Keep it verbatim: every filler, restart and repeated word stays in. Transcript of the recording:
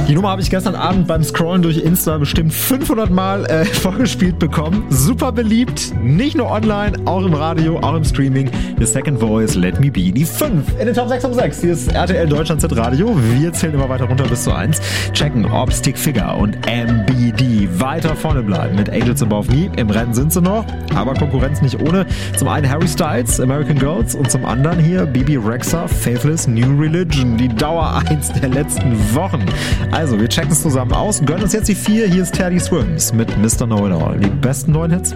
Die Nummer habe ich gestern Abend beim Scrollen durch Insta bestimmt fünfhundert Mal äh, vorgespielt bekommen. Super beliebt, nicht nur online, auch im Radio, auch im Streaming. The Second Voice, Let Me Be. Die fünf in den Top sechs um sechs. Hier ist R T L Deutschland Z Radio. Wir zählen immer weiter runter bis zu eins. Checken, ob Stick Figure und M B D weiter vorne bleiben. Mit Angels Above Me. Im Rennen sind sie noch, aber Konkurrenz nicht ohne. Zum einen Harry Styles, American Girls, und zum anderen hier Bibi Rexha, Faithless New Religion. Die Dauer eins der letzten Wochen. Also, wir checken es zusammen aus und gönnen uns jetzt die vier. Hier ist Teddy Swims mit Mister Know It All. Die besten neuen Hits.